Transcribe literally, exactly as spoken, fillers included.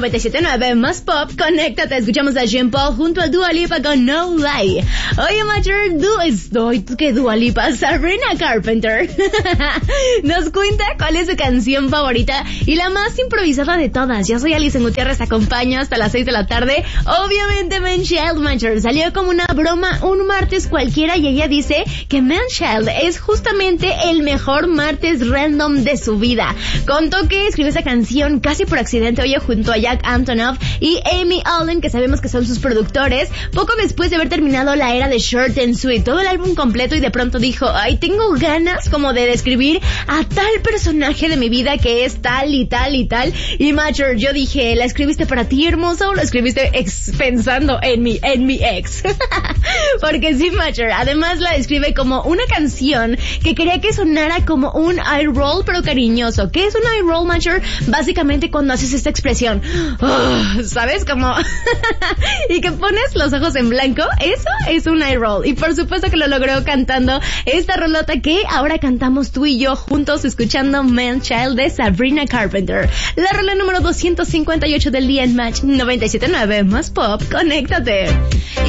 noventa y siete punto nueve más pop, conéctate. Escuchamos a Jean Paul junto a Dua Lipa con No Lie. Oye, Macher, du estoy que Dua Lipa, Sabrina Carpenter nos cuenta cuál es su canción favorita y la más improvisada de todas. Yo soy Alison Gutiérrez, te acompaño hasta las seis de la tarde. Obviamente, Man-Child, Macher, salió como una broma un martes cualquiera y ella dice que Man-Child es justamente el mejor martes random de su vida. Contó que escribió esa canción casi por accidente, oye, junto a Jack Antonoff y Amy Allen, que sabemos que son sus productores, poco después de haber terminado la era de Short and Sweet, todo el álbum completo, y de pronto dijo, ay, tengo ganas como de describir a tal personaje de mi vida que es tal y tal y tal. Y Macher, yo dije, ¿la escribiste para ti, hermosa, o la escribiste ex pensando en mi, en mi ex? Porque sí, Macher, además la describe como una canción que quería que sonara como un eye roll, pero cariñoso. ¿Qué es un eye roll, Macher? Básicamente cuando haces esta expresión, oh, ¿sabes? Como y que pones los ojos en blanco, eso es un eye roll. Y por supuesto que lo logró cantando esta rolota que ahora cantamos tú y yo juntos, escuchando Man-Child de Sabrina Carpenter. La rola número doscientos cincuenta y ocho del día en Match noventa y siete punto nueve más pop, conéctate.